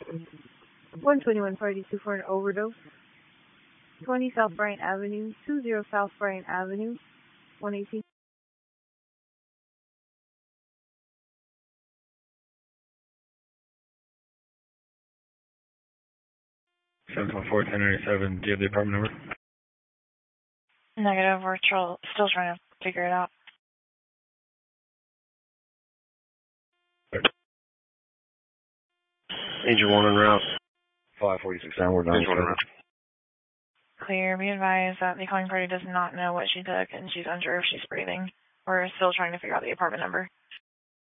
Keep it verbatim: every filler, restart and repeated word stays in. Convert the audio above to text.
one twenty-one forty-two for an overdose. twenty South Bryant Avenue, two zero South Bryant Avenue, one eighteen. seven one four, ten ninety-seven, do you have the apartment number? Negative, we're still trying to figure it out. Angel one en route. five forty-six downward. Angel one en route. Clear, be advised that the calling party does not know what she took and she's unsure if she's breathing. We're still trying to figure out the apartment number.